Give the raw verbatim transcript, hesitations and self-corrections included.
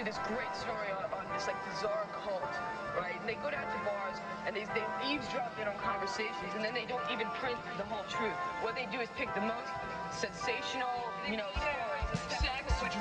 this great story on, on this like bizarre cult, right? And they go down to bars and they, they eavesdrop in on conversations, and then they don't even print the whole truth. What they do is pick the most sensational, you know, stories,